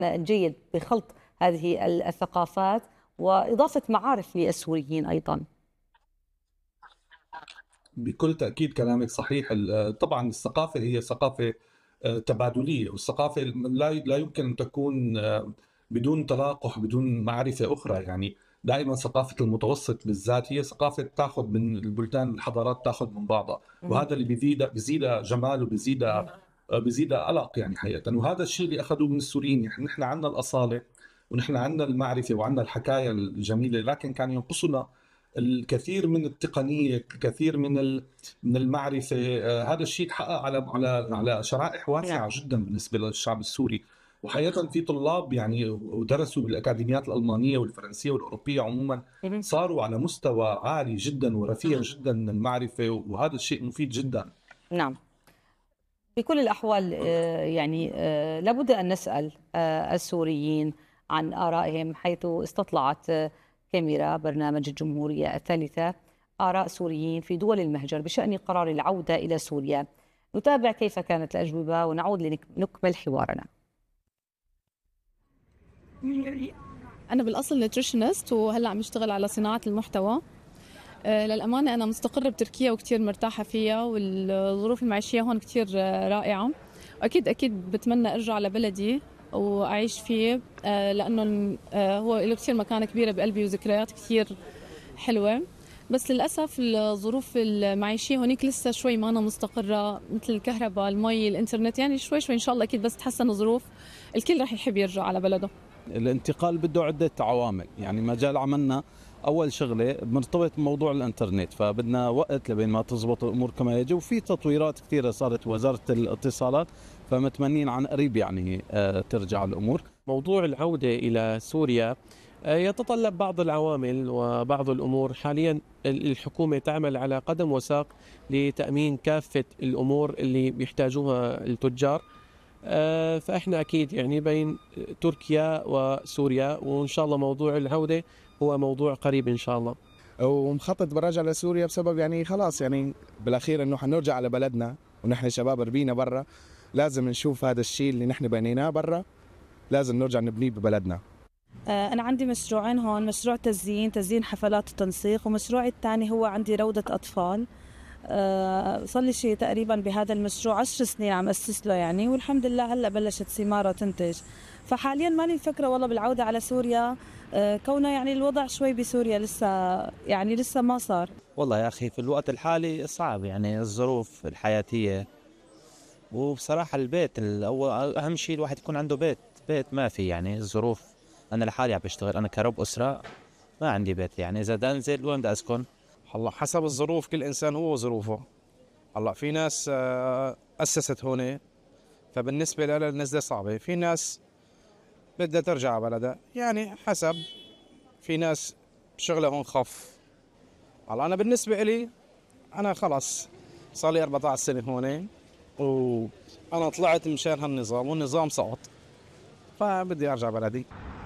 جيد بخلط هذه الثقافات وإضافة معارف للسوريين أيضا. بكل تأكيد كلامك صحيح. طبعا الثقافة هي ثقافة تبادلية، والثقافة لا يمكن أن تكون بدون تلاقح، بدون معرفة أخرى. يعني دائما ثقافة المتوسط بالذات هي ثقافة تأخذ من البلدان، الحضارات تأخذ من بعضها، مهم. وهذا اللي بيزيدها جمال مهم. وبيزيدها ألق يعني حقيقة. وهذا الشيء اللي أخذوه من السوريين. يعني نحن عندنا الأصالة ونحن عندنا المعرفة وعندنا الحكاية الجميلة، لكن كان ينقصنا الكثير من التقنية، الكثير من المعرفة. هذا الشيء تحقق على شرائح نعم. واسعة جدا بالنسبة للشعب السوري. وحقيقة في طلاب يعني ودرسوا بالأكاديميات الألمانية والفرنسية والأوروبية عموما مهم. صاروا على مستوى عالي جدا ورفيع جدا من المعرفة، وهذا الشيء مفيد جدا. نعم. في كل الأحوال يعني لابد أن نسأل السوريين عن آرائهم، حيث استطلعت كاميرا برنامج الجمهورية الثالثة آراء سوريين في دول المهجر بشأن قرار العودة إلى سوريا. نتابع كيف كانت الأجوبة ونعود لنكمل حوارنا. أنا بالأصل نيوتريشنست وهلأ عم بشتغل على صناعة المحتوى. للأمانة أنا مستقرة بتركيا وكتير مرتاحة فيها، والظروف المعيشية هون كتير رائعة، وأكيد أكيد بتمنى أرجع لبلدي وأعيش فيه، لأنه هو له كتير مكانة كبيرة بقلبي وذكريات كتير حلوة. بس للأسف الظروف المعيشية هونيك لسه شوي ما أنا مستقرة، مثل الكهرباء، المي، الإنترنت، يعني شوي شوي إن شاء الله أكيد بس تحسن الظروف الكل رح يحب يرجع على بلده. الانتقال بده عدة عوامل. يعني مجال عملنا أول شغلة مرتبط بموضوع الإنترنت، فبدنا وقت لبين ما تزبط الأمور كما يجب، وفي تطويرات كثيرة صارت وزارة الاتصالات، فمتمنين عن قريب يعني ترجع الأمور. موضوع العودة إلى سوريا يتطلب بعض العوامل وبعض الأمور. حاليا الحكومة تعمل على قدم وساق لتأمين كافة الأمور اللي بيحتاجوها التجار. فإحنا أكيد يعني بين تركيا وسوريا، وإن شاء الله موضوع العودة هو موضوع قريب إن شاء الله. ومخطط برجع لسوريا بسبب يعني خلاص يعني بالاخير انه حنرجع على بلدنا، ونحن شباب ربينا برا، لازم نشوف هذا الشيء اللي نحن بنيناه برا لازم نرجع نبنيه ببلدنا. أنا عندي مشروعين هون، مشروع تزيين حفلات وتنسيق، ومشروعي الثاني هو عندي روضة أطفال. صار لي شيء تقريبا بهذا المشروع 10 سنين عم أسس له يعني، والحمد لله هلا بلشت ثماره تنتج. فحاليا مالي الفكرة والله بالعودة على سوريا، كونه يعني الوضع شوي بسوريا لسه يعني لسه ما صار. والله يا أخي في الوقت الحالي صعب، يعني الظروف الحياتية، وبصراحة البيت الأول أهم شيء الواحد يكون عنده بيت ما في يعني الظروف. أنا لحالي عم بشتغل، أنا كرب أسرة، ما عندي بيت، يعني إذا بدي أنزل وين بدي أسكن؟ هلا حسب الظروف، كل إنسان هو وظروفه. هلا في ناس أسست هون، فبالنسبة لها النزلة صعبة. في ناس بدها ترجع على بلدها، يعني حسب. في ناس شغلها هون خف. هلا أنا بالنسبة إلي أنا خلص صار لي 14 سنة هون، وأنا طلعت مشان هالنظام والنظام سقط، فبدي أرجع بلدي.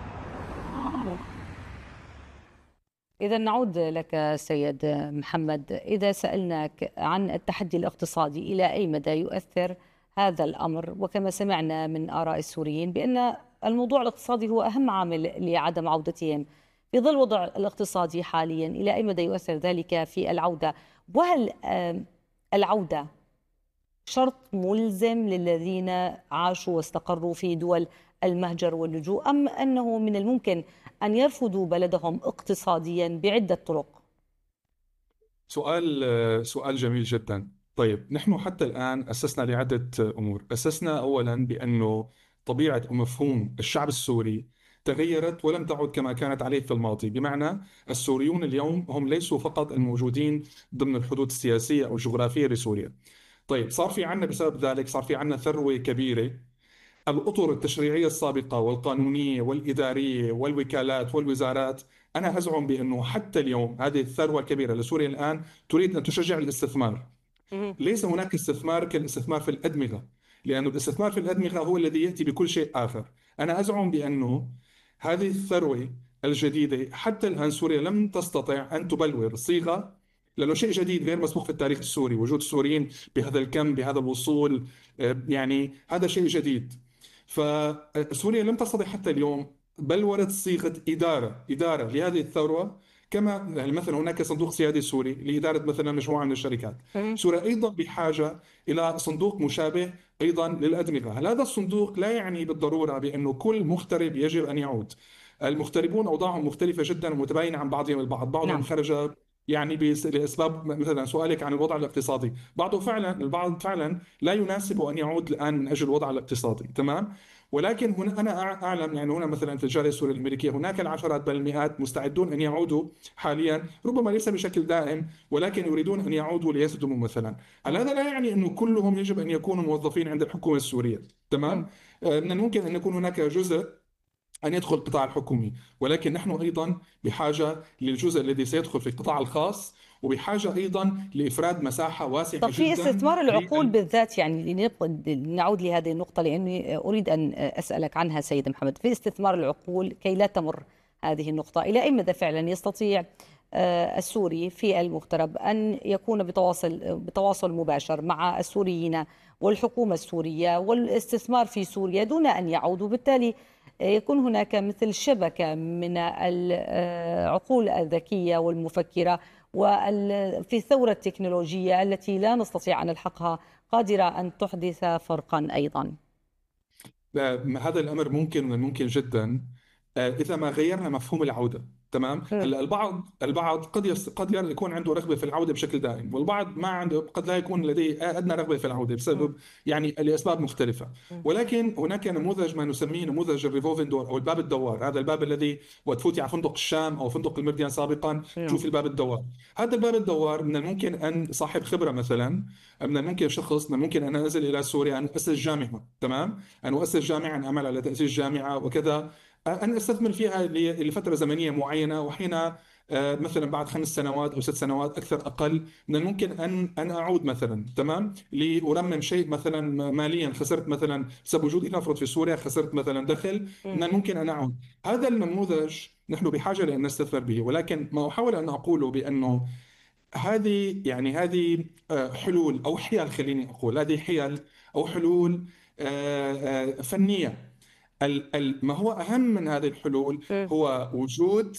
إذا نعود لك سيد محمد، إذا سألناك عن التحدي الاقتصادي إلى أي مدى يؤثر هذا الأمر، وكما سمعنا من آراء السوريين بأن الموضوع الاقتصادي هو أهم عامل لعدم عودتهم، في ظل الوضع الاقتصادي حاليا إلى أي مدى يؤثر ذلك في العودة؟ وهل العودة شرط ملزم للذين عاشوا واستقروا في دول المهجر واللجوء، أم أنه من الممكن أن يرفضوا بلدهم اقتصاديا بعدة طرق؟ سؤال جميل جدا. طيب نحن حتى الآن أسسنا لعدة أمور. أسسنا أولا بأنه طبيعة ومفهوم الشعب السوري تغيرت ولم تعد كما كانت عليه في الماضي. بمعنى السوريون اليوم هم ليسوا فقط الموجودين ضمن الحدود السياسية أو الجغرافية لسوريا. طيب صار في عنا بسبب ذلك صار في عنا ثروة كبيرة. الأطر التشريعية السابقة والقانونية والإدارية والوكالات والوزارات، أنا أزعم بأنه حتى اليوم هذه الثروة الكبيرة لسوريا الآن تريد أن تشجع الاستثمار. ليس هناك استثمار كالاستثمار في الأدمغة، لأن الاستثمار في الأدمغة هو الذي يأتي بكل شيء آخر. أنا أزعم بأنه هذه الثروة الجديدة حتى الآن سوريا لم تستطع أن تبلور صيغة، لأنه شيء جديد غير مسبوق في التاريخ السوري، وجود السوريين بهذا الكم بهذا الوصول، يعني هذا شيء جديد. فسوريا لم تستطع حتى اليوم بل ورد صيغة إدارة لهذه الثروة. كما يعني مثلا هناك صندوق سيادي سوري لإدارة مثلا مجموعة من الشركات. سوريا أيضا بحاجة إلى صندوق مشابه أيضا للأدمغة. هل هذا الصندوق لا يعني بالضرورة بأنه كل مغترب يجب أن يعود. المغتربون أوضاعهم مختلفة جدا ومتباينة عن بعضهم البعض. بعضهم نعم. خرج يعني لأسباب، مثلا سؤالك عن الوضع الاقتصادي، البعض فعلا لا يناسب أن يعود الآن من أجل الوضع الاقتصادي، تمام. ولكن هنا أنا أعلم يعني هنا مثلا في الجالية السورية الأمريكية هناك العشرات بل المئات مستعدون أن يعودوا حاليا، ربما ليس بشكل دائم ولكن يريدون أن يعودوا ليخدموا مثلا. هل هذا لا يعني أنه كلهم يجب أن يكونوا موظفين عند الحكومة السورية، تمام. من الممكن أن يكون هناك جزء أن يدخل القطاع الحكومي، ولكن نحن أيضا بحاجة للجزء الذي سيدخل في القطاع الخاص، وبحاجة أيضا لإفراد مساحة واسعة طب في جدا استثمار العقول بالذات، يعني نعود لهذه النقطة لأني أريد أن أسألك عنها سيد محمد. في استثمار العقول كي لا تمر هذه النقطة، إلى أي مدى فعلا يستطيع السوري في المغترب أن يكون بتواصل مباشر مع السوريين والحكومة السورية والاستثمار في سوريا دون أن يعودوا، بالتالي يكون هناك مثل شبكة من العقول الذكية والمفكرة وفي الثورة التكنولوجية التي لا نستطيع أن نلحقها قادرة أن تحدث فرقا أيضا؟ هذا الأمر ممكن، من الممكن جدا إذا ما غيرنا مفهوم العودة، تمام. هلا البعض قد يكون عنده رغبة في العودة بشكل دائم، والبعض ما عنده، قد لا يكون لديه أدنى رغبة في العودة بسبب يعني لأسباب مختلفة. ولكن هناك نموذج ما نسميه نموذج الريفولفين دور أو الباب الدوار. هذا الباب الذي وتفوتي على فندق الشام أو فندق المرديان سابقا تشوف الباب الدوار. هذا الباب الدوار من الممكن أن صاحب خبرة مثلا، من الممكن شخص، من الممكن أن أنزل إلى سوريا أن أسس جامعة، تمام، أن أؤسس جامعة، أن أعمل على تأسيس جامعة وكذا، أن أستثمر فيها لفترة زمنية معينة، وحين مثلا بعد 5 سنوات أو 6 سنوات أكثر أقل من الممكن أن أعود مثلا، تمام، لأرمم شيء مثلا ماليا خسرت مثلا بسبب وجودي نفرض في سوريا، خسرت مثلا دخل، من الممكن أن أعود. هذا النموذج نحن بحاجة لأن نستثمر به. ولكن ما أحاول أن أقوله بأنه هذه حلول أو حيل، خليني أقول هذه حيل أو حلول فنية. ما هو أهم من هذه الحلول هو وجود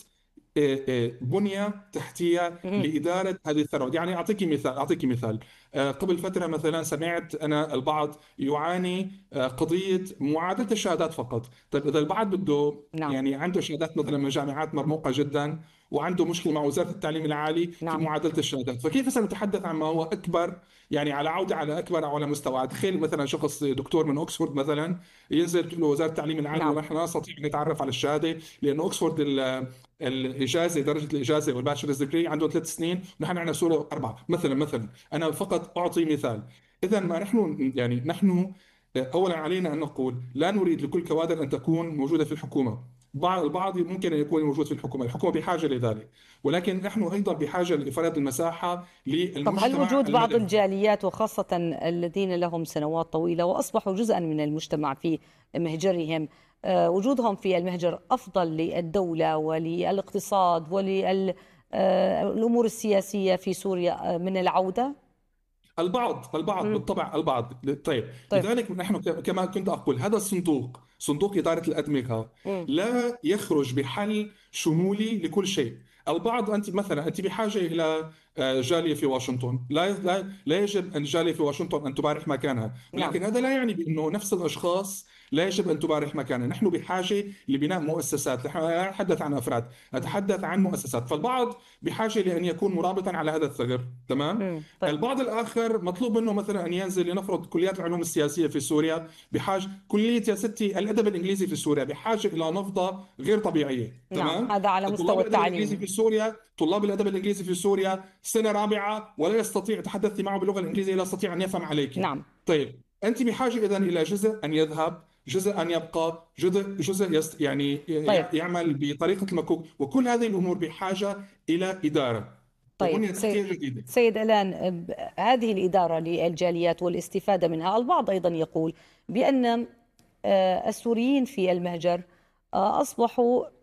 بنية تحتية لإدارة هذه الثروات. يعني أعطيك مثال. قبل فترة مثلا سمعت أنا البعض يعاني قضية معادلة الشهادات فقط. طيب إذا البعض بده يعني عنده شهادات مثلا من جامعات مرموقة جدا وعنده مشكلة مع وزارة التعليم العالي في معادلة الشهادات، فكيف سنتحدث عن ما هو أكبر، يعني على عودة على أكبر أو على مستوى؟ تخيل مثلا شخص دكتور من أكسفورد مثلا ينزل تقول له وزارة التعليم العالي ونحن لا نستطيع أن نتعرف على الشهادة لأن أكسفورد الإجازة، درجة الإجازة والباتشلرز ديجري عنده 3 سنين ونحن عندنا سوريا 4 مثلا. أنا فقط أعطي مثال. إذا ما نحن أولا علينا أن نقول لا نريد لكل كوادر أن تكون موجودة في الحكومة. البعض ممكن أن يكون موجود في الحكومة بحاجة لذلك، ولكن نحن أيضا بحاجة لإفراد المساحة للمجتمع. طب هل وجود بعض الجاليات وخاصة الذين لهم سنوات طويلة وأصبحوا جزءا من المجتمع في مهجرهم، وجودهم في المهجر أفضل للدولة وللاقتصاد وللأمور السياسية في سوريا من العودة؟ البعض بالطبع البعض. طيب. لذلك نحن كما كنت أقول هذا صندوق إدارة الأدمغة لا يخرج بحل شمولي لكل شيء. البعض أنت بحاجة إلى جالية في واشنطن، لا يجب أن الجالية في واشنطن أن تبارح مكانها، ولكن هذا لا يعني بأنه نفس الأشخاص لا يجب أن تبارح مكانها. نحن بحاجة لبناء مؤسسات، نحن لا نتحدث عن أفراد، نتحدث عن مؤسسات. فالبعض بحاجة لأن يكون مرابطا على هذا الثغر، تمام. البعض الآخر مطلوب منه مثلا أن ينزل، لنفرض كليات العلوم السياسية في سوريا بحاجة، كلية يا ستي الأدب الإنجليزي في سوريا بحاجة إلى نهضة غير طبيعية، تمام. هذا على مستوى التعليم في سوريا. طلاب الأدب الإنجليزي في سوريا سنة رابعة ولا يستطيع تحدثي معه باللغة الإنجليزية، لا يستطيع أن يفهم عليك. طيب أنت بحاجة إذن إلى جزء أن يذهب، جزء أن يبقى، جزء يعمل بطريقة المكوك، وكل هذه الأمور بحاجة إلى إدارة. طيب سيد إعلان، هذه الإدارة للجاليات والاستفادة منها، البعض أيضا يقول بأن السوريين في المهجر أصبحوا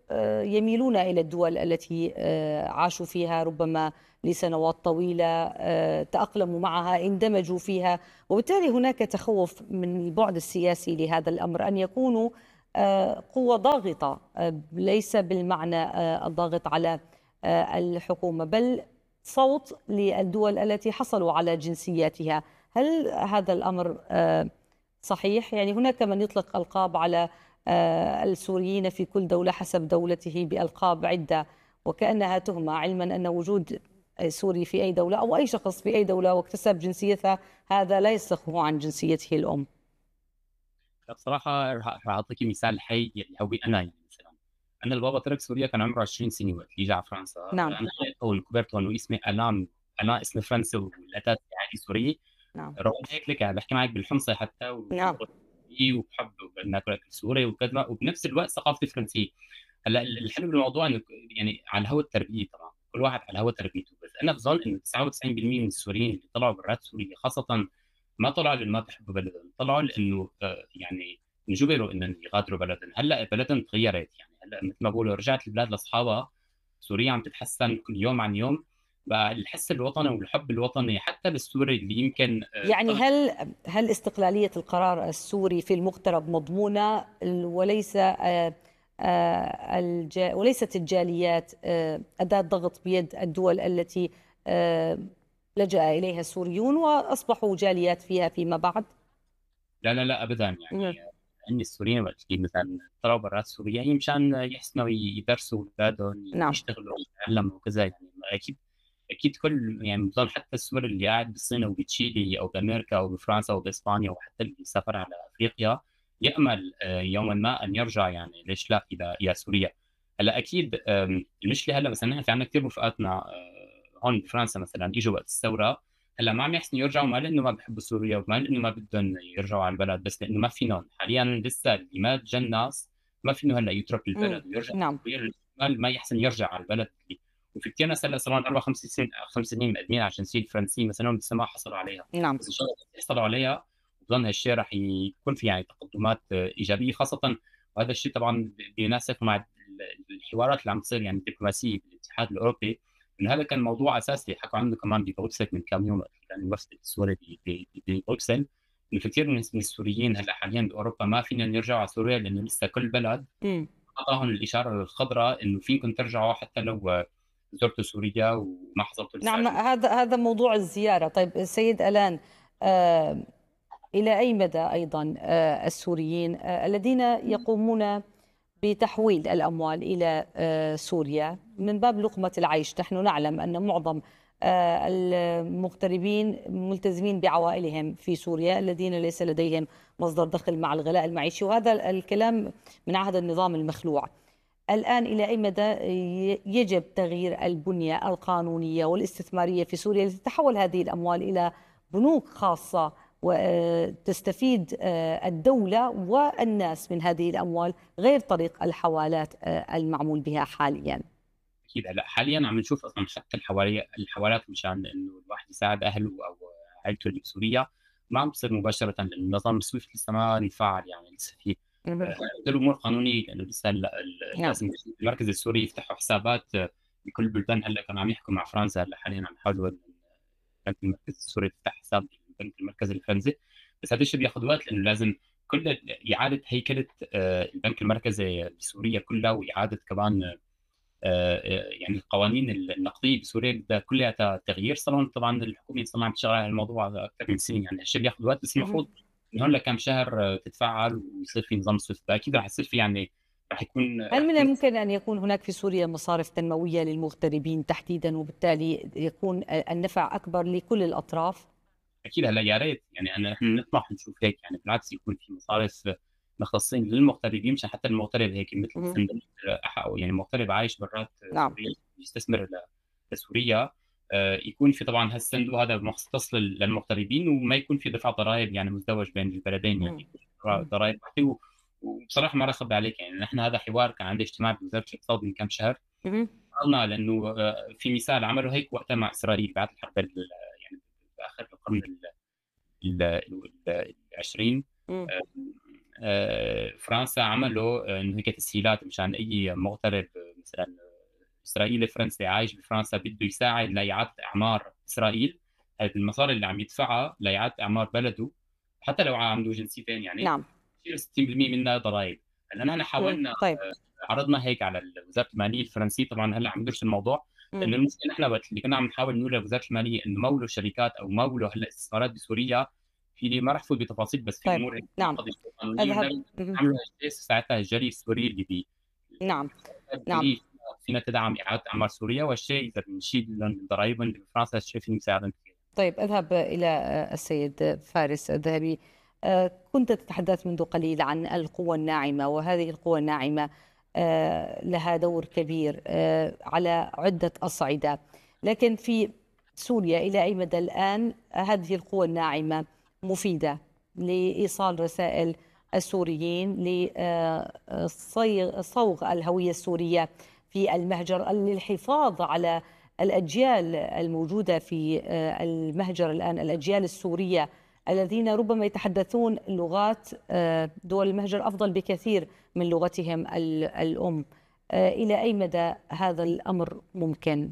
يميلون إلى الدول التي عاشوا فيها ربما لسنوات طويلة، تأقلموا معها، اندمجوا فيها، وبالتالي هناك تخوف من البعد السياسي لهذا الأمر أن يكونوا قوة ضاغطة، ليس بالمعنى الضاغط على الحكومة، بل صوت للدول التي حصلوا على جنسياتها. هل هذا الأمر صحيح؟ يعني هناك من يطلق ألقاب على السوريين في كل دولة حسب دولته بألقاب عدة، وكأنها تهمة، علما أن وجود سوري في أي دولة أو أي شخص في أي دولة واكتسب جنسيتها هذا لا يصرفه عن جنسيته الأم. بصراحة راح أعطيك مثال حي اللي هو أنا، يعني مثلا أنا البابا ترك سوريا كان عمره 20 سنة وقت اللي جا على فرنسا. نعم. أنا هون كبرت هون واسمي أنا اسمي فرنسي والأساس عادي سوري. نعم. رغم هيك لك بحكي معك بالحمصة حتى نعم. وبحب ناكل أكل سوري وكذا، وبنفس الوقت ثقافتي فرنسية. هلا الحلو بالموضوع انه يعني على هوا التربيه، طبعا كل واحد على هوا تربيته، بس انا بظن انه 99% من السوريين اللي طلعوا برات سوريا خاصه ما طلعوا لانه ما بيحبوا بلدهم، طلعوا لانه يعني انجبروا انهم يغادروا بلدهم. هلا بلدهم تغيرت، يعني هلا مثل ما بقولوا رجعت البلاد لاصحابها. سوريا عم تتحسن كل يوم عن يوم، بقى الحس الوطني والحب الوطني حتى بالسوري اللي يمكن يعني هل استقلالية القرار السوري في المغترب مضمونة، وليس وليست الجاليات أداة ضغط بيد الدول التي لجأ إليها السوريون وأصبحوا جاليات فيها فيما بعد؟ لا ابدا، يعني ان السوريين وقت اللي مثلا طلعوا برات سوريا هي مشان يحسنوا يدرسوا اولادهم، نعم. يشتغلوا يتعلموا وكذا. يعني اكيد كل يعني بظن حتى السوري اللي قاعد بالصين او بتشيلي او بامريكا او بفرنسا او باسبانيا، وحتى اللي سافر على افريقيا يامل يوما ما ان يرجع، يعني ليش لا الى سوريا. هلا اكيد المشكله هلا مثلا في عندنا كثير رفقاتنا هون بفرنسا مثلا اجوا وقت الثوره. هلا ما عم يحسنوا يرجعوا، ما لانه ما بحبوا سوريا وما لانه ما بدهم يرجعوا على البلد، بس لانه ما فينهم حاليا لسه اللي ما جا الناس ما فينه هلا يترك البلد ويرجع. نعم. ما يحسن يرجع على البلد. وفي كثير ناس هلا صار لهم 4 5 سنين مقدمين على الجنسيه الفرنسيه مثلا لسه ما حصلوا عليها. نعم. بس ان شاء الله يحصلوا عليها، بظن هالشيء راح يكون في يعني تقدمات ايجابيه خاصه. وهذا الشيء طبعا بيناسب مع الحوارات اللي عم تصير يعني الدبلوماسيه بالاتحاد الاوروبي، انه هذا كان موضوع اساسي حكوا عنه كمان ببروكسل من كم يوم، كان الوفد السوري ببروكسل، انه في كثير من السوريين هلا حاليا باوروبا ما فينا نرجعوا على سوريا لانه لسه كل بلد اعطاهم الاشاره الخضراء انه فيكم ترجعوا حتى لو زرتوا سوريا وما حصلتوا. نعم، هذا موضوع الزياره. طيب السيد ألان، إلى أي مدى أيضا السوريين الذين يقومون بتحويل الأموال إلى سوريا من باب لقمة العيش، نحن نعلم أن معظم المغتربين ملتزمين بعوائلهم في سوريا الذين ليس لديهم مصدر دخل مع الغلاء المعيشي، وهذا الكلام من عهد النظام المخلوع. الآن إلى أي مدى يجب تغيير البنية القانونية والاستثمارية في سوريا لتتحول هذه الأموال إلى بنوك خاصة وتستفيد الدولة والناس من هذه الأموال غير طريق الحوالات المعمول بها حاليا؟ أكيد هلا حاليا عم نشوف أصلا حتى الحوالات مشان إنه الواحد يساعد أهله أو عائلته اللي بسوريا ما عم تصير مباشرة، لأن نظام سويفت لسه ما انفعل، يعني لسه في الامور قانونيه، لانه لسه لازم المركز السوري يفتحوا حسابات بكل البلدان. هلا كانوا عم يحكوا مع فرنسا، هلا حاليا عم يحاولوا البنك المركزي السوري يفتح حساب بالبنك المركزي الفرنسي، بس هذا الشيء بياخذ وقت لانه لازم كل اعاده هيكله البنك المركزي بسوريا كلها، واعاده كمان يعني القوانين النقديه بسوريا بدها كلها تغيير. صار طبعا الحكومه صار عم تشتغل على الموضوع اكثر من سنين، يعني الشيء بياخذ وقت، بس المفروض من هون لكم شهر تتفعل ويصير في نظام سويفت. اكيد رح يصير في يعني رح يكون. هل من الممكن ان يكون هناك في سوريا مصارف تنمويه للمغتربين تحديدا، وبالتالي يكون النفع اكبر لكل الاطراف؟ اكيد هلا يا ريت، يعني نحن نطمح نشوف هيك، يعني بالعكس يكون في مصارف مختصين للمغتربين مشان حتى المغترب هيك مثل يعني مغترب عايش برات سوريا يستثمر لسوريا، يكون في طبعا هالصندوق هذا مختص للمغتربين، وما يكون في دفع ضرائب يعني مزدوج بين البلدين، يعني ضرائب واحده. وبصراحه ما راح اخبي عليك، يعني نحن هذا حوار كان عندي اجتماع بوزاره الاقتصاد من كم شهر، قلنا لانه في مثال عملوا هيك وقتها مع اسرائيل بعد الحرب يعني باخر القرن ال 20 فرنسا عملوا انه هيك تسهيلات مشان اي مغترب مثلا اسرائيلي فرنسي عايش بفرنسا بده يساعد لاعاده اعمار اسرائيل، هذه المصاري اللي عم يدفعها لاعاده اعمار بلده حتى لو عنده جنسيتين يعني نعم. يصير 60% منها ضرائب. هلا نحن حاولنا طيب. عرضنا هيك على وزاره الماليه الفرنسيه، طبعا هلا عم ندرس الموضوع لانه المشكله نحن وقت اللي كنا عم نحاول نقول لوزاره الماليه انه مولوا شركات او مولوا هلا استثمارات بسوريا، في لي ما رح فوت بتفاصيل بس في طيب. امور هيك نعم. قضيه قانونيه أذهب. عملوا ساعتها الجري السوري اللي نعم. نعم. فينا تدعم اعاده اعمار سوريا، والشيء اذا بنشيل الضرائب اللي بفرنسا الشيء فيه مساعدة كثير. طيب أذهب إلى السيد فارس الذهبي. كنت تتحدث منذ قليل عن القوى الناعمة، وهذه القوى الناعمة لها دور كبير على عدة أصعدة، لكن في سوريا إلى أي مدى الآن هذه القوى الناعمة مفيدة لإيصال رسائل السوريين لصوغ الهوية السورية في المهجر، للحفاظ على الأجيال الموجودة في المهجر الآن، الأجيال السورية الذين ربما يتحدثون لغات دول المهجر أفضل بكثير من لغتهم الأم؟ إلى أي مدى هذا الأمر ممكن؟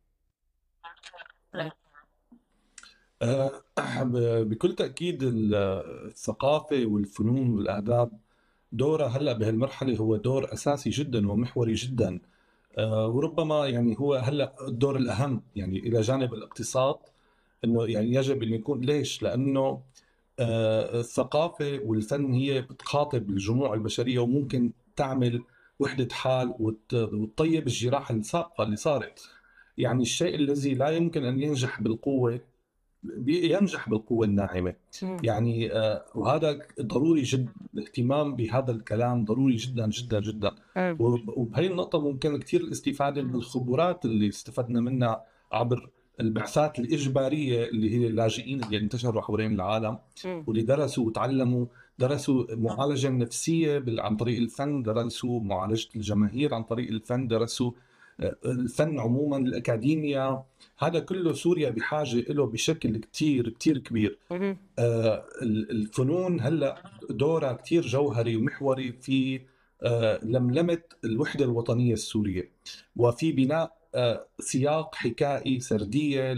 بكل تأكيد الثقافة والفنون والآداب دورها هلأ بهالمرحلة هو دور أساسي جدا ومحوري جدا، وربما يعني هو هلأ الدور الأهم يعني إلى جانب الاقتصاد، إنه يعني يجب أن يكون. ليش؟ لأنه الثقافة والفن هي بتخاطب الجموع البشرية وممكن تعمل وحدة حال وتطيب الجراح السابقة اللي صارت. يعني الشيء الذي لا يمكن أن ينجح بالقوة ينجح بالقوة الناعمة. يعني وهذا ضروري جدا، الاهتمام بهذا الكلام ضروري جدا جدا جدا. وبهي النقطة ممكن كثير الاستفادة من الخبرات اللي استفدنا منها عبر البعثات الإجبارية اللي هي اللاجئين اللي انتشروا حوالين العالم واللي درسوا وتعلموا، درسوا معالجة نفسية عن طريق الفن، درسوا معالجة الجماهير عن طريق الفن، درسوا الفن عموما، الأكاديميا. هذا كله سوريا بحاجة له بشكل كتير كتير كبير. الفنون هلأ دورها كتير جوهري ومحوري في لملمة الوحدة الوطنية السورية، وفي بناء سياق حكائي سردية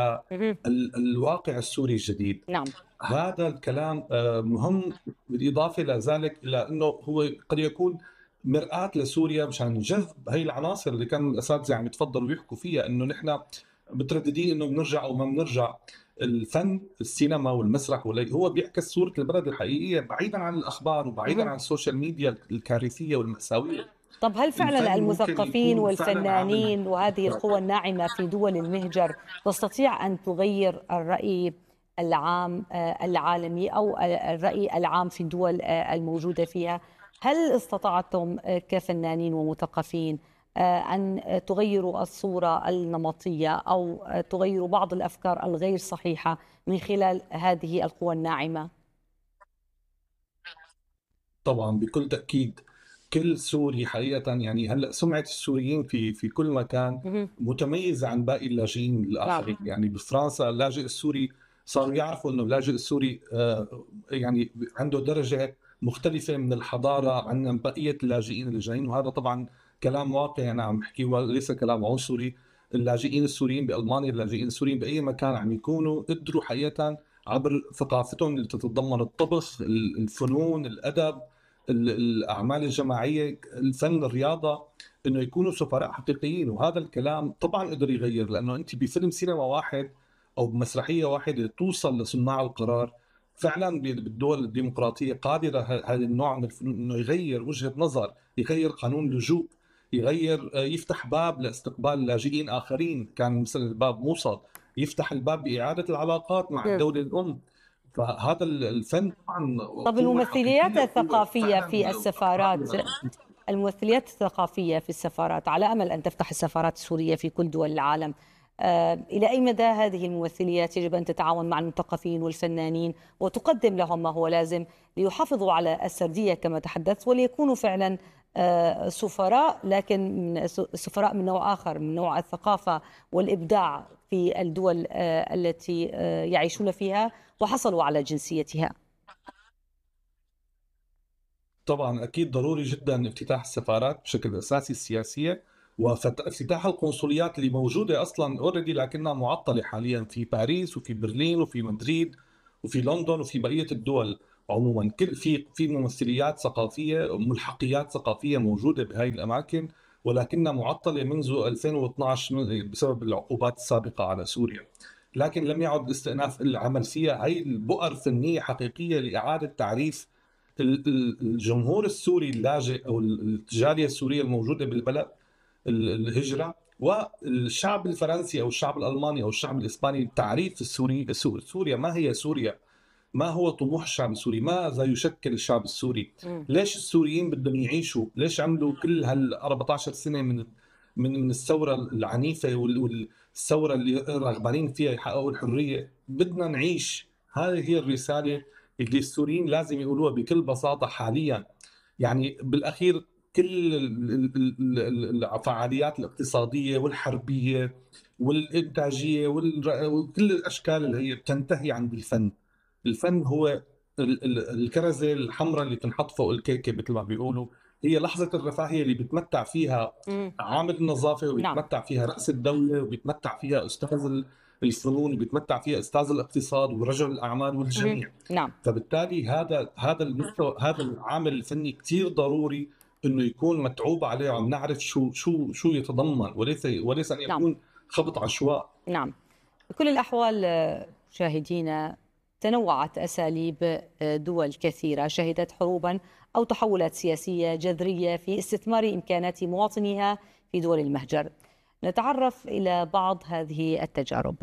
للواقع السوري الجديد. نعم. هذا الكلام مهم، بالإضافة لذلك إلى أنه هو قد يكون مرآة لسوريا مشان نجذب هي العناصر اللي كانوا الأساتذة عم يتفضلوا ويحكوا فيها، إنه نحن مترددين إنه بنرجع أو ما بنرجع. الفن، السينما والمسرح هو بيعكس صورة البلد الحقيقية بعيدا عن الأخبار وبعيدا عن السوشيال ميديا الكارثية والمأساوية. طب هل فعلا المثقفين والفنانين وهذه القوى الناعمة في دول المهجر تستطيع أن تغير الرأي العام العالمي أو الرأي العام في الدول الموجودة فيها؟ هل استطعتم كفنانين ومثقفين أن تغيروا الصورة النمطية أو تغيروا بعض الأفكار الغير صحيحة من خلال هذه القوى الناعمة؟ طبعا بكل تأكيد. كل سوري حقيقة يعني هلا سمعة السوريين في كل مكان متميزة عن باقي اللاجئين الآخرين. يعني بفرنسا اللاجئ السوري صاروا يعرفوا إنه اللاجئ السوري يعني عنده درجة مختلفة من الحضارة عن بقية اللاجئين اللي جايين، وهذا طبعا كلام واقعي أنا عم بحكيه وليس كلام عنصري. اللاجئين السوريين بألمانيا، اللاجئين السوريين بأي مكان عم يكونوا قدروا حقيقة عبر ثقافتهم اللي تتضمن الطبخ، الفنون، الأدب، الأعمال الجماعية، الفن، الرياضة، إنه يكونوا سفراء حقيقيين. وهذا الكلام طبعا قدر يغير، لأنه أنت بفيلم سينما واحد أو بمسرحية واحدة توصل لصناع القرار. فعلا بالدول الديمقراطية قادرة هذا النوع من الفنون إنه يغير وجهة نظر، يغير قانون لجوء، يفتح باب لاستقبال لاجئين آخرين كان مثل الباب موصل، يفتح الباب بإعادة العلاقات مع الدولة الأم. فهذا الفن طبعا. طب الممثليات الثقافية في السفارات، الممثليات الثقافية في السفارات، على أمل أن تفتح السفارات السورية في كل دول العالم، إلى أي مدى هذه الممثليات يجب أن تتعاون مع المثقفين والفنانين وتقدم لهم ما هو لازم ليحافظوا على السردية كما تحدثت، وليكونوا فعلا سفراء، لكن سفراء من نوع آخر، من نوع الثقافة والإبداع في الدول التي يعيشون فيها وحصلوا على جنسيتها؟ طبعا أكيد ضروري جدا افتتاح السفارات بشكل أساسي السياسية، وافتتاح القنصليات اللي موجودة أصلا اوريدي لكنها معطلة حاليا في باريس وفي برلين وفي مدريد وفي لندن وفي بقية الدول عموما. كل في ممثليات ثقافية، ملحقيات ثقافية موجودة بهاي الأماكن، ولكنها معطلة منذ 2012 بسبب العقوبات السابقة على سوريا. لكن لم يعد الاستئناف العمل فيها. هي البؤر فنية حقيقية لإعادة تعريف الجمهور السوري اللاجئ او الجاليه السوريه الموجوده بالبلد، الهجره، والشعب الفرنسي او الشعب الالماني او الشعب الاسباني. تعريف سوريا ما هي سوريا، ما هو طموح الشعب السوري، ماذا يشكل الشعب السوري، ليش السوريين بدهم يعيشوا، ليش عملوا كل هال 14 سنه من الثوره العنيفه والثوره اللي رغبانين فيها يحققوا الحريه. بدنا نعيش. هذه هي الرساله اللي السوريين لازم يقولوها بكل بساطه حاليا. يعني بالاخير كل الفعاليات الاقتصاديه والحربيه والانتاجيه وكل الاشكال اللي هي بتنتهي عند الفن. الفن هو الكرزه الحمراء اللي بتنحط فوق الكيكه مثل ما بيقولوا. هي لحظه الرفاهيه اللي بيتمتع فيها عامل النظافه، وبيتمتع فيها رأس الدوله، وبيتمتع فيها استاذ الفنون، وبيتمتع فيها استاذ الاقتصاد ورجل الاعمال والجميع. نعم. فبالتالي هذا المستوى، هذا العامل الفني كثير ضروري انه يكون متعوب عليه وعم نعرف شو يتضمن، وليس ان يكون خبط عشواء. نعم. بكل الاحوال مشاهدينا، تنوعت اساليب دول كثيره شهدت حروبا او تحولات سياسيه جذريه في استثمار امكانات مواطنيها في دول المهجر. نتعرف الى بعض هذه التجارب.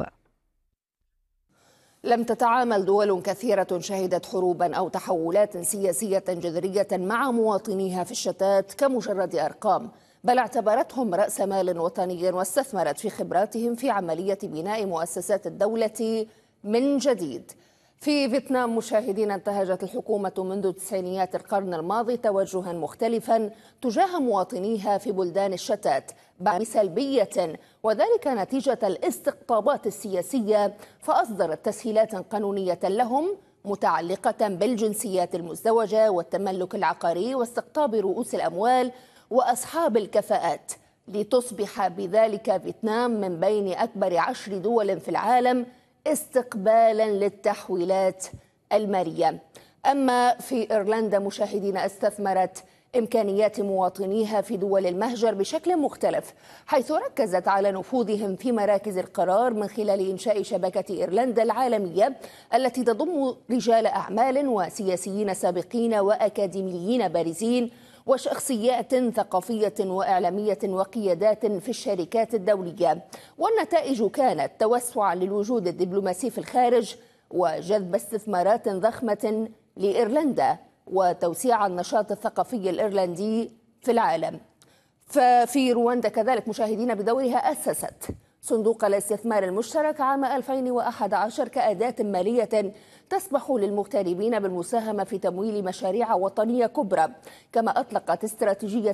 لم تتعامل دول كثيرة شهدت حروبا أو تحولات سياسية جذرية مع مواطنيها في الشتات كمجرد أرقام، بل اعتبرتهم رأس مال وطني واستثمرت في خبراتهم في عملية بناء مؤسسات الدولة من جديد. في فيتنام مشاهدين، انتهجت الحكومة منذ تسعينيات القرن الماضي توجها مختلفا تجاه مواطنيها في بلدان الشتات سلبية، وذلك نتيجة الاستقطابات السياسية، فأصدرت تسهيلات قانونية لهم متعلقة بالجنسيات المزدوجة والتملك العقاري واستقطاب رؤوس الأموال وأصحاب الكفاءات، لتصبح بذلك فيتنام من بين أكبر 10 دول في العالم استقبالا للتحويلات المالية. أما في إيرلندا مشاهدين، استثمرت إمكانيات مواطنيها في دول المهجر بشكل مختلف، حيث ركزت على نفوذهم في مراكز القرار من خلال إنشاء شبكة إيرلندا العالمية التي تضم رجال أعمال وسياسيين سابقين وأكاديميين بارزين وشخصيات ثقافية وإعلامية وقيادات في الشركات الدولية. والنتائج كانت توسعا للوجود الدبلوماسي في الخارج وجذب استثمارات ضخمة لإيرلندا وتوسيع النشاط الثقافي الإيرلندي في العالم. ففي رواندا كذلك مشاهدين بدورها أسست صندوق الاستثمار المشترك عام 2011 كأداة مالية تسمح للمغتربين بالمساهمة في تمويل مشاريع وطنية كبرى، كما أطلقت استراتيجية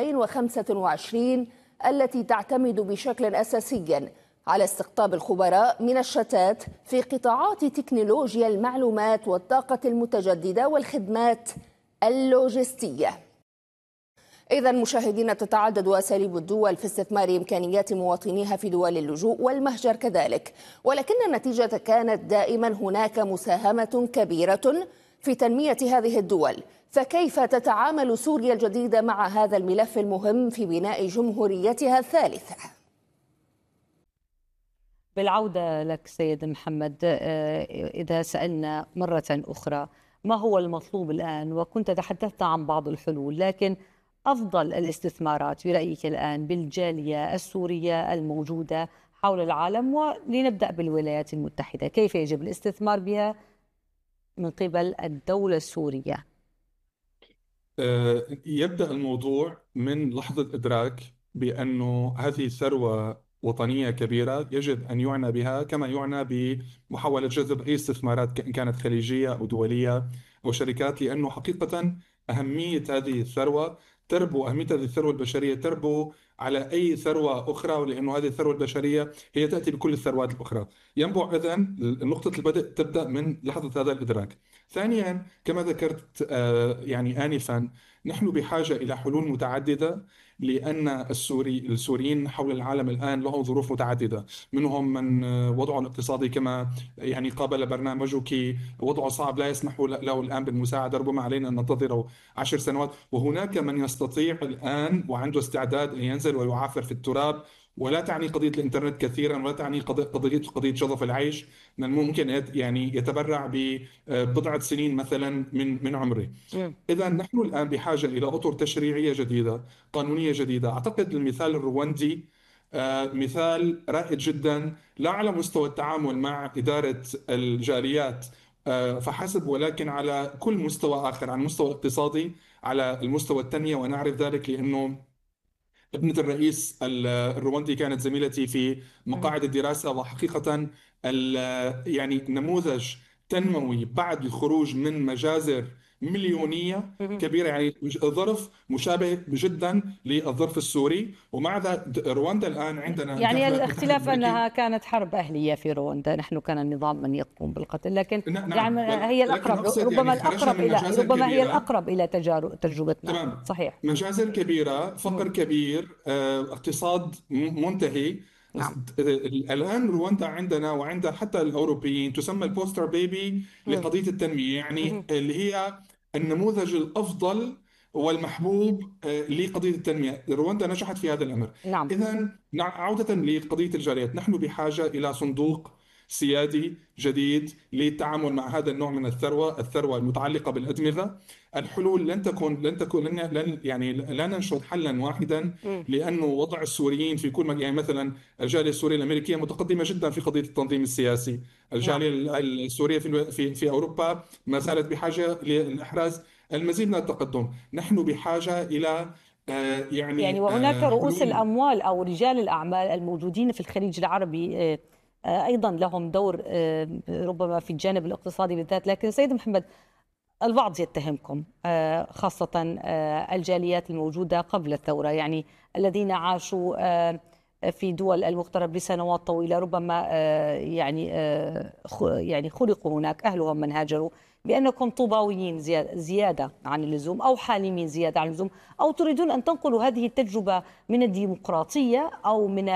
2025 التي تعتمد بشكل أساسي على استقطاب الخبراء من الشتات في قطاعات تكنولوجيا المعلومات والطاقة المتجددة والخدمات اللوجستية. إذا مشاهدين، تتعدد أساليب الدول في استثمار إمكانيات مواطنيها في دول اللجوء والمهجر كذلك، ولكن النتيجة كانت دائما هناك مساهمة كبيرة في تنمية هذه الدول. فكيف تتعامل سوريا الجديدة مع هذا الملف المهم في بناء جمهوريتها الثالثة؟ بالعودة لك سيد محمد، إذا سألنا مرة أخرى ما هو المطلوب الآن، وكنت تحدثت عن بعض الحلول، لكن أفضل الاستثمارات برأيك الآن بالجالية السورية الموجودة حول العالم، ولنبدأ بالولايات المتحدة، كيف يجب الاستثمار بها من قبل الدولة السورية؟ يبدأ الموضوع من لحظة إدراك بأنه هذه ثروة وطنية كبيرة يجب أن يعنى بها كما يعنى بمحاولة جذب أي استثمارات إن كانت خليجية أو دولية أو شركات، لأنه حقيقة أهمية هذه الثروة أهمية هذه الثروة البشرية تربو على أي ثروة أخرى، ولأنه هذه الثروة البشرية هي تأتي بكل الثروات الأخرى. ينبع إذن نقطة البدء تبدأ من لحظة هذا الإدراك. ثانيا كما ذكرت يعني آنفا، نحن بحاجة إلى حلول متعددة، لأن السوريين حول العالم الآن لهم ظروف متعددة. منهم من وضعه الاقتصادي كما يعني قابل برنامجك وضعه صعب، لا يسمح له الآن بالمساعدة، ربما علينا أن ننتظر 10 سنوات. وهناك من يستطيع الآن وعنده استعداد أن ينزل ويعافر في التراب. ولا تعني قضية الإنترنت كثيرا، ولا تعني قضية شظف العيش، من الممكن يعني يتبرع ببضعة سنين مثلا من عمره. إذا نحن الآن بحاجة إلى أطر تشريعية جديدة، قانونية جديدة. أعتقد المثال الرواندي مثال رائد جدا، لا على مستوى التعامل مع إدارة الجاليات فحسب، ولكن على كل مستوى آخر، على المستوى الاقتصادي، على المستوى التنمية. ونعرف ذلك لأنه ابنة الرئيس الرواندي كانت زميلتي في مقاعد الدراسة، وحقيقة يعني نموذج تنموي بعد الخروج من مجازر مليونية كبيرة، يعني ظرف مشابه جدا للظرف السوري. ومع ذلك رواندا الآن عندنا يعني الاختلاف أنها كانت حرب أهلية في رواندا، نحن كان النظام من يقوم بالقتل، لكن يعني هي الأقرب، ربما الأقرب إلى، ربما هي الأقرب إلى تجربتنا. تمام. صحيح. مجازر كبيرة، فقر كبير، اقتصاد منتهي. نعم. الآن رواندا عندنا وعند حتى الأوروبيين تسمى البوستر بيبي لقضية التنمية، يعني اللي هي النموذج الأفضل والمحبوب لقضية التنمية. رواندا نجحت في هذا الأمر. نعم. إذن عودة لقضية الجاليات، نحن بحاجة إلى صندوق سيادي جديد للتعامل مع هذا النوع من الثروة المتعلقة بالأدمغة. الحلول لن يعني لا ننشد حلا واحدا، لأنه وضع السوريين في كل يعني مثلا الجالية السورية الأمريكية متقدمة جدا في قضية التنظيم السياسي. الجالية السورية في أوروبا ما زالت بحاجة لإحراز المزيد من التقدم. نحن بحاجة إلى يعني وهناك رؤوس الأموال أو رجال الأعمال الموجودين في الخليج العربي أيضا لهم دور ربما في الجانب الاقتصادي بالذات. لكن سيد محمد، البعض يتهمكم خاصة الجاليات الموجودة قبل الثورة، يعني الذين عاشوا في دول المغترب لسنوات طويلة، ربما يعني خلقوا هناك، أهلهم من هاجروا، بأنكم طوباويين زيادة عن اللزوم، أو حالمين زيادة عن اللزوم، أو تريدون أن تنقلوا هذه التجربة من الديمقراطية أو من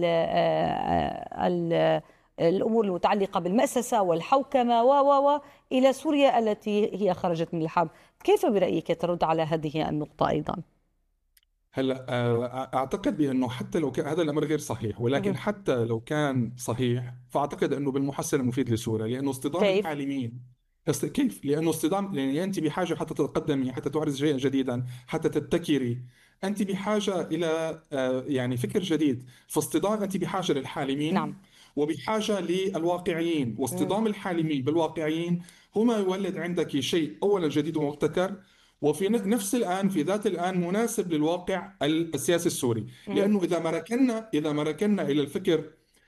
الأمور المتعلقة بالمأسسة والحوكمة إلى سوريا التي هي خرجت من الحرب. كيف برأيك ترد على هذه النقطة أيضا؟ هلا أعتقد بأنه حتى لو كان هذا الأمر غير صحيح، ولكن حتى لو كان صحيح فأعتقد أنه بالمحصلة مفيد لسوريا، لأنه اصطدام الحالمين كيف؟ لأنه اصطدام، يعني أنت بحاجة حتى تتقدمي، حتى تعرض شيئا جديدا، حتى تبتكري، أنت بحاجة إلى يعني فكر جديد. فاصطدام أنت بحاجة للحالمين. نعم. وبحاجة للواقعيين، واصطدام الحالمين بالواقعيين هو ما يولد عندك شيء أولا جديد ومبتكر، وفي نفس الآن في ذات الآن مناسب للواقع السياسي السوري. لأنه إذا ما ركنا إلى الفكر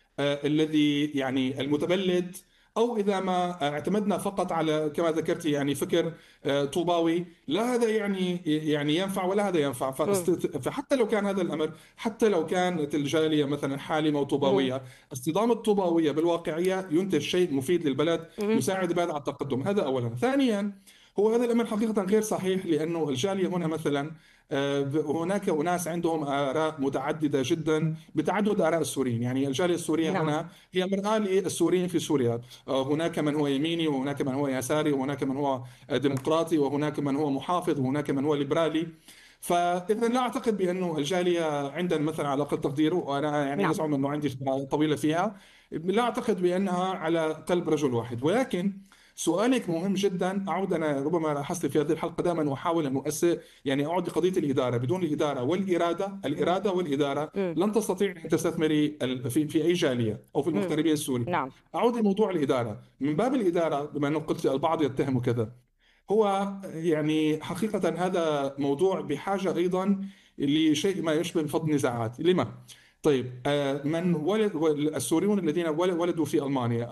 الذي يعني المتبلد، أو إذا ما اعتمدنا فقط على كما ذكرت يعني فكر طوباوي، لا هذا يعني ينفع ولا هذا ينفع. فحتى لو كان هذا الأمر، حتى لو كانت الجالية مثلا حالمة وطوباوية، اصطدام الطوباوية بالواقعية ينتج شيء مفيد للبلد، يساعد البلد على التقدم. هذا أولا. ثانيا هو هذا الأمر حقيقة غير صحيح، لأنه الجالية هنا مثلا هناك أناس عندهم آراء متعددة جدا بتعدد آراء السوريين. يعني الجالية السورية نعم. هنا هي مرآة للسوريين في سوريا. هناك من هو يميني، وهناك من هو يساري، وهناك من هو ديمقراطي، وهناك من هو محافظ، وهناك من هو ليبرالي. فإذا لا أعتقد بأنه الجالية عندنا مثلا على أقل تقديره، وأنا يعني نعم. أزعم أنه عندي خبرة طويلة فيها، لا أعتقد بأنها على قلب رجل واحد. ولكن سؤالك مهم جدا. أعود أنا ربما لاحظت في هذه الحلقة دائما وأحاول أن يعني أعود لقضية الإدارة. بدون الإدارة والإرادة، الإرادة والإدارة لن تستطيع أن تستثمري في أي جالية أو في المغتربين السوريين. نعم. أعود لموضوع الإدارة. من باب الإدارة، بما أنه قلت البعض يتهم كذا، هو يعني حقيقة هذا موضوع بحاجة أيضا لشيء ما يشبه فض نزاعات. لما؟ طيب من ولد السوريون الذين ولدوا في ألمانيا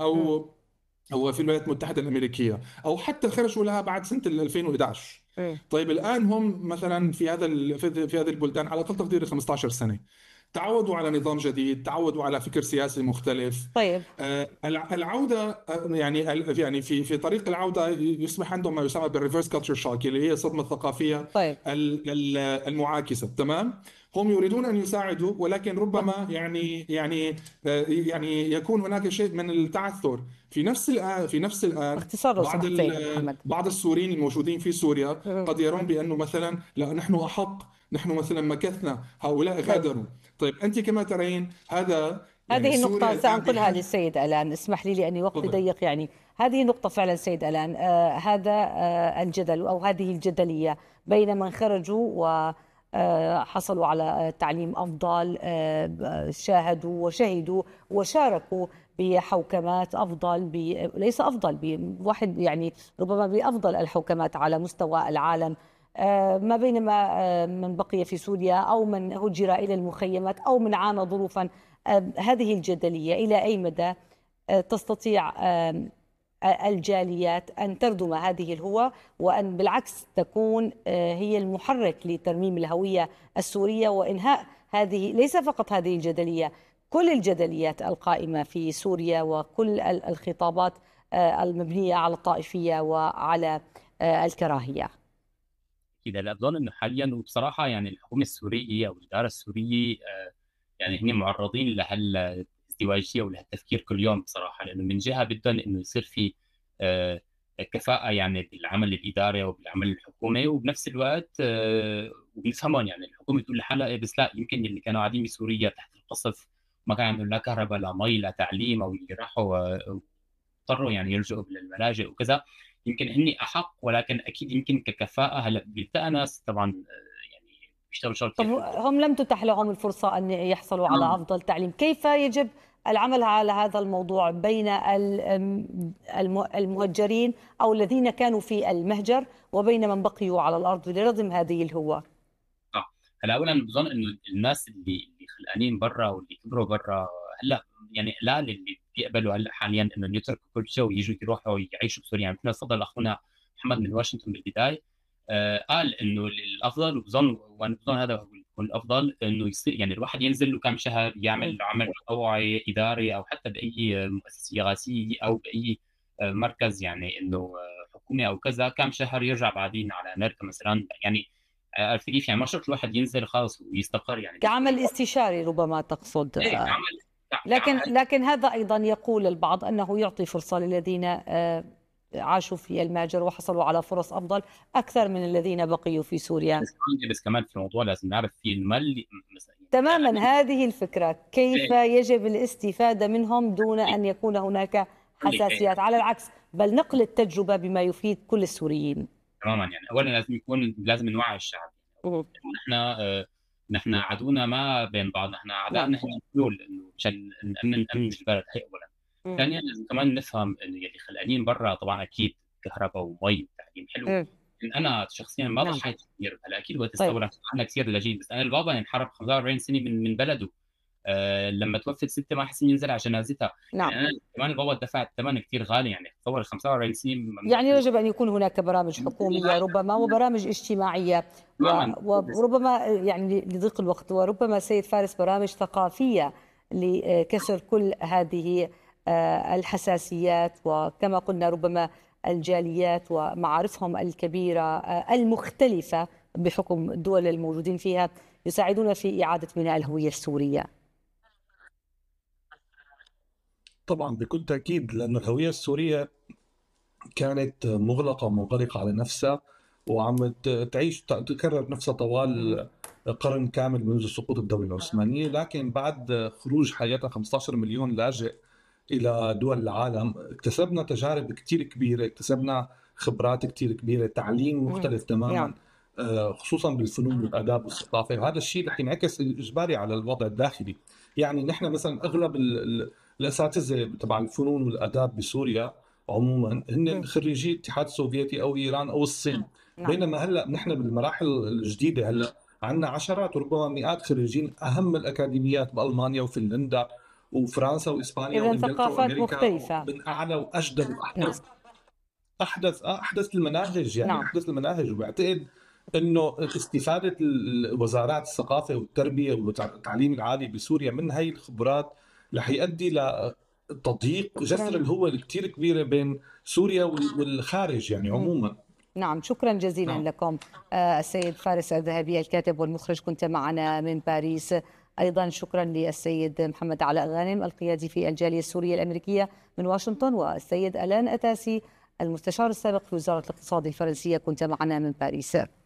أو في الولايات المتحدة الأمريكية، أو حتى خرجوا لها بعد سنة 2011. طيب الآن هم مثلا في هذه البلدان على أقل تقدير 15 سنة. تعودوا على نظام جديد، تعودوا على فكر سياسي مختلف. طيب العودة يعني في طريق العودة يصبح عندهم ما يسمى بالريفرس كلتشر شوك، اللي هي الصدمة الثقافية طيب المعاكسة. تمام. هم يريدون أن يساعدوا، ولكن ربما يعني يكون هناك شيء من التعثر في نفس الآن باختصار لو سمحت سيد محمد. بعض السوريين الموجودين في سوريا قد يرون بأنه مثلا لا نحن أحق، نحن مثلا مكثنا، هؤلاء غادروا. طيب أنت كما ترين هذه النقطة سأنقلها للسيد ألان، اسمح لي لأني وقتي ضيق. يعني هذه نقطة فعلا سيد ألان. هذا الجدل أو هذه الجدلية بين من خرجوا وحصلوا على تعليم أفضل، شاهدوا وشهدوا وشاركوا بحوكمات أفضل، ليس أفضل بواحد يعني ربما بأفضل الحوكمات على مستوى العالم، ما بين من بقي في سوريا أو من هجر إلى المخيمات أو من عانى ظروفا. هذه الجدلية إلى أي مدى تستطيع الجاليات أن تردم هذه الهوة، وأن بالعكس تكون هي المحرك لترميم الهوية السورية وإنهاء هذه، ليس فقط هذه الجدلية، كل الجدليات القائمة في سوريا وكل الخطابات المبنية على الطائفية وعلى الكراهية؟ كده لا أظن أنه حاليا وبصراحة يعني الحكومة السورية أو الإدارة السورية يعني هن معرضين لهالازدواجية ولهالتفكير كل يوم بصراحة، لأنه من جهة بدهم إنه يصير في كفاءة يعني بالعمل الإداري وبالعمل الحكومي، وبنفس الوقت وبنفهمهم يعني الحكومة تقول لحالها بس لا يمكن اللي كانوا قاعدين بسوريا تحت القصف ما كان عندهم لا كهرباء لا مي لا تعليم، أو اللي راحوا اضطروا يعني يلجؤوا للملاجئ وكذا، يمكن هني أحق، ولكن أكيد يمكن ككفاءة هلا بيلتقى ناس طبعا يعني بيشتغلوا شغل كثير. هم لم تتح لهم الفرصة أن يحصلوا على أفضل تعليم. كيف يجب العمل على هذا الموضوع بين المهجرين أو الذين كانوا في المهجر وبين من بقيوا على الأرض لردم هذه الهوة؟ هلا أولا بظن إنه الناس اللي خلقانين برا واللي كبروا برا هلا يعني لا اللي بيقبلوا هلا حاليا انه يتركوا كل شيء ويجوا يروحوا يعيشوا بسوريا. يعني مثل تفضل اخونا محمد من واشنطن بالبدايه قال انه الافضل، وبظن وانا بظن هذا هو الافضل، انه يصير يعني الواحد ينزل له كم شهر يعمل عمل تطوعي اداري او حتى باي مؤسسه اغاثيه او باي مركز يعني انه حكومي او كذا، كم شهر يرجع بعدين على امريكا مثلا. يعني عرفت كيف؟ يعني ما شرط الواحد ينزل خالص ويستقر، يعني كعمل استشاري ربما تقصد. لكن هذا أيضا يقول البعض أنه يعطي فرصة للذين عاشوا في المهجر وحصلوا على فرص أفضل أكثر من الذين بقيوا في سوريا. بس كمان في الموضوع لازم نعرف في المال تماما هذه الفكرة، كيف يجب الاستفادة منهم دون أن يكون هناك حساسيات، على العكس بل نقل التجربة بما يفيد كل السوريين. تماما. يعني أولا لازم نوعي الشعب. نحن عدونا ما بين بعض، نحن اعدائنا نحن الحلول انه عشان نامن البلد. هي اولا. ثانيا لازم كمان نفهم انه اللي خلقانين برا طبعا اكيد كهرباء ومي وتعليم حلو. إن انا شخصيا ما ضحيت كثير. هلا اكيد وقت الثوره عنا كثير لجيل، بس انا البابا انحرق 45 سنه من بلده. لما توفت ستة ما حسن ينزل على جنازتها. نعم. يعني أنا كمان البابا دفع الثمن كثير غالي، يعني تصور 45 سنة. يعني يجب أن يكون هناك برامج حكومية ربما وبرامج اجتماعية وربما يعني لضيق الوقت، وربما سيد فارس برامج ثقافية لكسر كل هذه الحساسيات، وكما قلنا ربما الجاليات ومعارفهم الكبيرة المختلفة بحكم الدول الموجودين فيها يساعدون في إعادة بناء الهوية السورية. طبعا بكل تأكيد، لأن الهوية السورية كانت مغلقة ومنغلقة على نفسها وعم تعيش تكرر نفسها طوال قرن كامل منذ سقوط الدولة العثمانية. لكن بعد خروج حقيقة 15 مليون لاجئ إلى دول العالم اكتسبنا تجارب كتير كبيرة، اكتسبنا خبرات كتير كبيرة، تعليم مختلف تماما خصوصا بالفنون والآداب والثقافة، وهذا الشيء رح ينعكس إجباري على الوضع الداخلي. يعني نحن مثلا أغلب الأساتذة تبع الفنون والآداب بسوريا عموما هن خريجي الاتحاد السوفيتي أو إيران أو الصين. بينما هلا نحن بالمراحل الجديدة هلا عندنا عشرات وربما مئات خريجين أهم الأكاديميات بألمانيا وفنلندا وفرنسا وإسبانيا وإنجلترا وأمريكا، مختلفة من أعلى وأجدد وأحدث أحدث المناهج. يعني أحدث المناهج. وبعتقد انه استفاده وزارات الثقافه والتربيه والتعليم العالي بسوريا من هاي الخبرات رح يؤدي لتضييق جسر اللي هو كثير كبيره بين سوريا والخارج يعني عموما. نعم، شكرا جزيلا لكم. السيد فارس الذهبي الكاتب والمخرج كنت معنا من باريس. أيضا شكرا للسيد محمد علاء غانم القيادي في الجالية السورية الأمريكية من واشنطن، والسيد ألان أتاسي المستشار السابق في وزارة الاقتصاد الفرنسية كنت معنا من باريس.